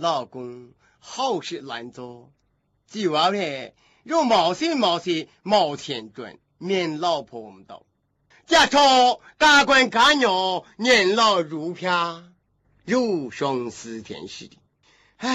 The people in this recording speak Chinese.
老公好事难做，就话呢，若冒险冒钱赚，免老婆唔到。家错家官家女年老如飘，如相思天时的。